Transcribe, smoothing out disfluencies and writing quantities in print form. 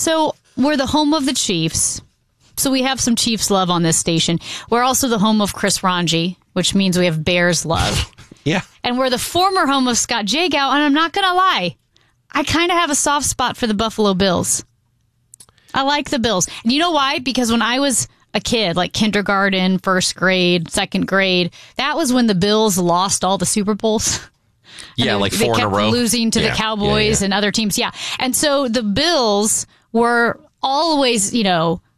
So we're the home of the Chiefs. So we have some Chiefs love on this station. We're also the home of Chris Ranji, which means we have Bears love. Yeah. And we're the former home of Scott Jagow. And I'm not going to lie, I kind of have a soft spot for the Buffalo Bills. I like the Bills. And you know why? Because when I was a kid, like kindergarten, first grade, second grade, that was when the Bills lost all the Super Bowls. Yeah, like 4 in a They row. kept losing to the Cowboys and other teams. Yeah. And so the Bills were always, you know,